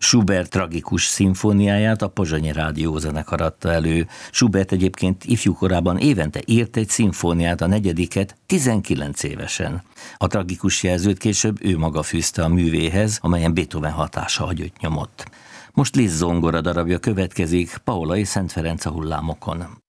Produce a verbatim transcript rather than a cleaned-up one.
Schubert tragikus szimfóniáját a Pozsonyi Rádiózenekar adta elő. Schubert egyébként ifjúkorában évente írt egy szimfóniát, a negyediket tizenkilenc évesen. A tragikus jelzőt később ő maga fűzte a művéhez, amelyen Beethoven hatása hagyott nyomot. Most Liszt zongora darabja következik, Paolai Szent Ferenc a hullámokon.